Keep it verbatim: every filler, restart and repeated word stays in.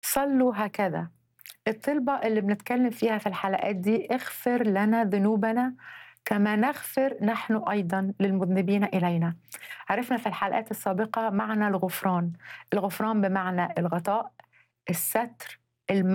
صلّوا هكذا. الطلبة اللي بنتكلم فيها في الحلقات دي: اغفر لنا ذنوبنا كما نغفر نحن أيضًا للمذنبين إلينا. عرفنا في الحلقات السابقة معنى الغفران، الغفران بمعنى الغطاء، الستر، الم